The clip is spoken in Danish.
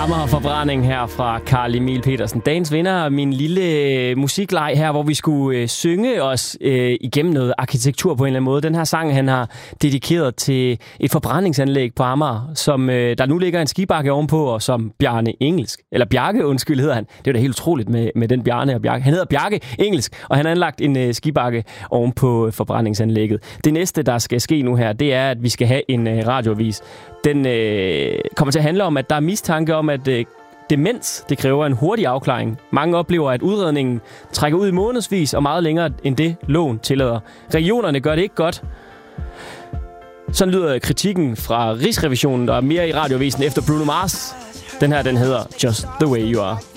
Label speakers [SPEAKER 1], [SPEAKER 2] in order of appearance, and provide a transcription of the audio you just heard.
[SPEAKER 1] Amagerforbrænding her fra Carl Emil Petersen. Dagens vinder, min lille musikleg her, hvor vi skulle synge os igennem noget arkitektur på en eller anden måde. Den her sang, han har dedikeret til et forbrændingsanlæg på Amager, som der nu ligger en skibakke ovenpå, og som Bjarke, hedder han. Det er da helt utroligt med den Bjarne og Bjarke. Han hedder Bjarke Engelsk, og han har anlagt en skibakke oven på forbrændingsanlægget. Det næste, der skal ske nu her, det er, at vi skal have en radioavis. Den kommer til at handle om, at der er mistanke om, at demens, det kræver en hurtig afklaring. Mange oplever, at udredningen trækker ud i månedsvis og meget længere end det loven tillader. Regionerne gør det ikke godt. Sådan lyder kritikken fra Rigsrevisionen, der er mere i radioavisen efter Bruno Mars. Den her, den hedder Just the Way You Are.